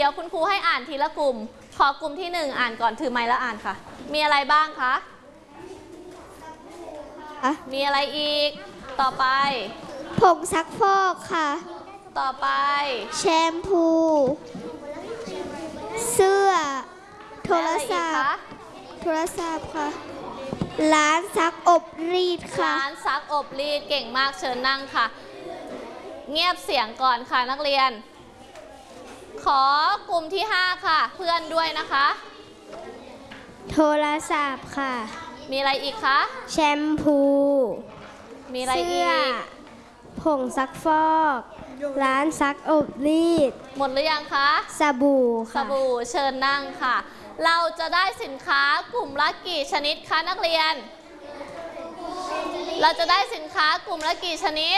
ดี๋ยวคุณครูให้อ่านทีละกลุ่มขอกลุ่มที่1อ่านก่อนถือไมค์แล้วอ่านค่ะมีอะไรบ้างคะมีอะไรอีกต่อไปผงซักฟอกค่ะต่อไปแชมพูเสื้อโทรศัพท์ค่ะร้านซักอบรีดค่ะร้านซักอบรีดเก่งมากเชิญนั่งค่ะเงียบเสียงก่อนค่ะนักเรียนขอกลุ่มที่5ค่ะเพื่อนด้วยนะคะโทรศัพท์ค่ะมีอะไรอีกคะแชมพูมีอะไรอีกผงซักฟอกร้านซักอบรีดหมดหรือยังคะสบู่ค่ะสบู่เชิญนั่งค่ะเราจะได้สินค้ากลุ่มละกี่ชนิดคะนักเรียนเราจะได้สินค้ากลุ่มละกี่ชนิด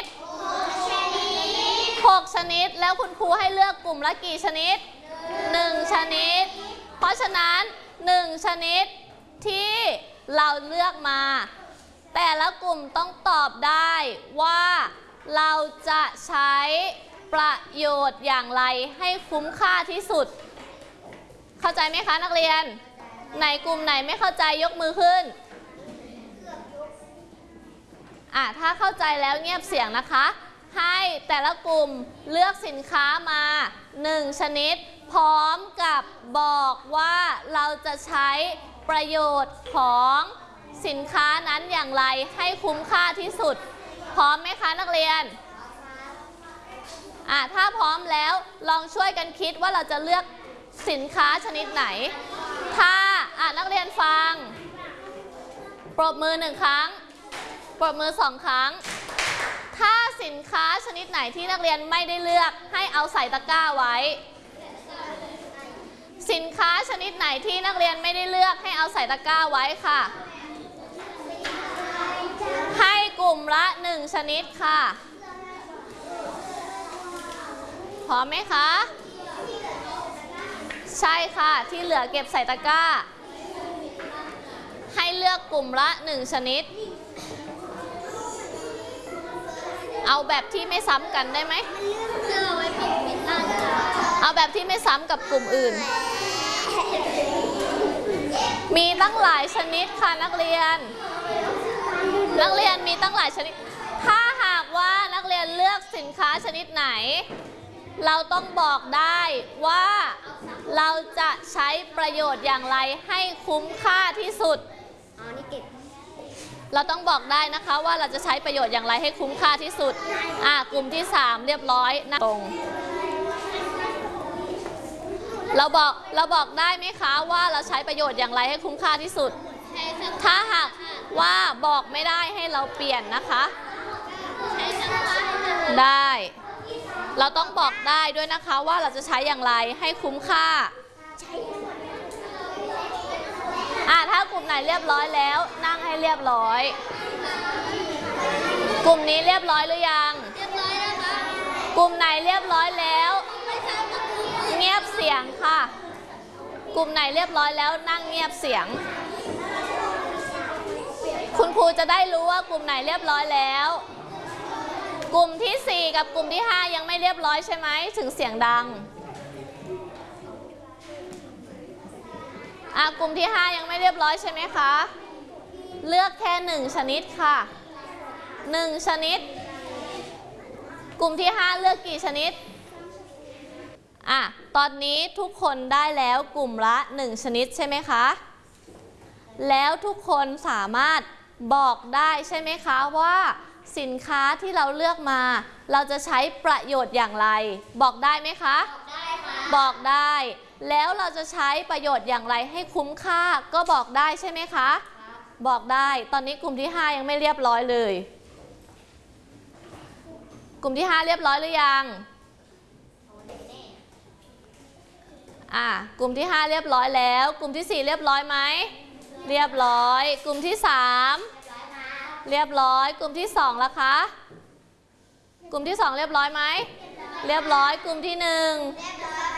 6 ชนิดแล้วคุณครูให้เลือกกลุ่มละกี่ชนิด1 ชนิดเพราะฉะนั้น1 ชนิดที่เราเลือกมาแต่ละกลุ่มต้องตอบได้ว่าเราจะใช้ประโยชน์อย่างไรให้คุ้มค่าที่สุดเข้าใจไหมคะนักเรียนไหนกลุ่มไหนไม่เข้าใจยกมือขึ้นถ้าเข้าใจแล้วเงียบเสียงนะคะให้แต่ละกลุ่มเลือกสินค้ามา1 ชนิดพร้อมกับบอกว่าเราจะใช้ประโยชน์ของสินค้านั้นอย่างไรให้คุ้มค่าที่สุดพร้อมไหมคะนักเรียนถ้าพร้อมแล้วลองช่วยกันคิดว่าเราจะเลือกสินค้าชนิดไหนถ้านักเรียนฟังปรบมือ1 ครั้งปรบมือ2 ครั้งถ้าสินค้าชนิดไหนที่นักเรียนไม่ได้เลือกให้เอาใส่ตะกร้าไว้สินค้าชนิดไหนที่นักเรียนไม่ได้เลือกให้เอาใส่ตะกร้าไว้ค่ะให้กลุ่มละ1 ชนิดค่ะพร้อมไหมคะใช่ค่ะที่เหลือเก็บใส่ตะกร้าให้เลือกกลุ่มละ1 ชนิดเอาแบบที่ไม่ซ้ำกันได้ไหมเอาแบบที่ไม่ซ้ำกับกลุ่มอื่นมีตั้งหลายชนิดค่ะนักเรียนมีตั้งหลายชนิดถ้าหากว่านักเรียนเลือกสินค้าชนิดไหนเราต้องบอกได้ว่าเราจะใช้ประโยชน์อย่างไรให้คุ้มค่าที่สุดเราต้องบอกได้นะคะว่าเราจะใช้ประโยชน์อย่างไรให้คุ้มค่าที่สุดกลุ่มที่3เรียบร้อยนะตรงเราบอกได้ไหมคะว่าเราใช้ประโยชน์อย่างไรให้คุ้มค่าที่สุดถ้าหากว่าบอกไม่ได้ให้เราเปลี่ยนนะคะได้เราต้องบอกได้ด้วยนะคะว่าเราจะใช้อย่างไรให้คุ้มค่าถ้ากลุ่มไหนเรียบร้อยแล้วนั่งให้เรียบร้อยกลุ่มนี้เรียบร้อยหรือยังเรียบร้อยแล้วค่ะกลุ่มไหนเรียบร้อยแล้วเงียบเสียงค่ะกลุ่มไหนเรียบร้อยแล้วนั่งเงียบเสียงคุณครูจะได้รู้ว่ากลุ่มไหนเรียบร้อยแล้วกลุ่มที่4กับกลุ่มที่5ยังไม่เรียบร้อยใช่ไหมถึงเสียงดังกลุ่มที่5ยังไม่เรียบร้อยใช่ไหมคะเลือกแค่1 ชนิดค่ะ1 ชนิดกลุ่มที่5เลือกกี่ชนิดตอนนี้ทุกคนได้แล้วกลุ่มละ1 ชนิดใช่ไหมคะแล้วทุกคนสามารถบอกได้ใช่ไหมคะว่าสินค้าที่เราเลือกมาเราจะใช้ประโยชน์อย่างไรบอกได้ไหมคะบอกได้แล้วเราจะใช้ประโยชน์อย่างไรให้คุ้มค่าก็บอกได้ใช่ไหมคะบอกได้ตอนนี้กลุ่มที่5ยังไม่เรียบร้อยเลยกลุ่มที่5เรียบร้อยหรือยังกลุ่มที่5เรียบร้อยแล้วกลุ่มที่4เรียบร้อยไหมเรียบร้อยกลุ่มที่3เรียบร้อยกลุ่มที่2ล่ะคะกลุ่มที่2เรียบร้อยไหมเรียบร้อยกลุ่มที่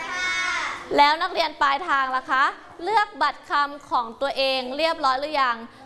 1แล้วนักเรียนปลายทางล่ะคะเลือกบัตรคำของตัวเองเรียบร้อยหรือยัง